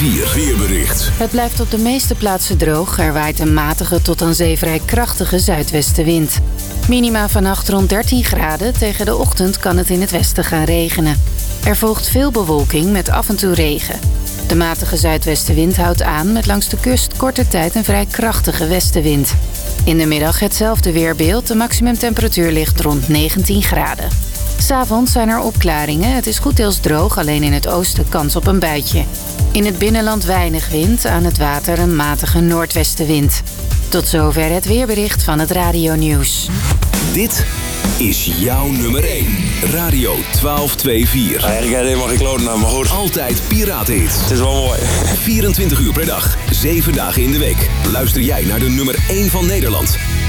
4 weerbericht. Het blijft op de meeste plaatsen droog. Er waait een matige tot aan zee vrij krachtige zuidwestenwind. Minima vannacht rond 13 graden. Tegen de ochtend kan het in het westen gaan regenen. Er volgt veel bewolking met af en toe regen. De matige zuidwestenwind houdt aan met langs de kust korte tijd een vrij krachtige westenwind. In de middag hetzelfde weerbeeld. De maximumtemperatuur ligt rond 19 graden. 'S Avonds zijn er opklaringen. Het is goed deels droog, alleen in het oosten kans op een buitje. In het binnenland weinig wind, aan het water een matige noordwestenwind. Tot zover het weerbericht van het Radio Nieuws. Dit is jouw nummer 1. Radio 1224. Eigenlijk heb je helemaal geen kloten naar, maar goed. Altijd piratenhits. Het is wel mooi. 24 uur per dag, 7 dagen in de week. Luister jij naar de nummer 1 van Nederland.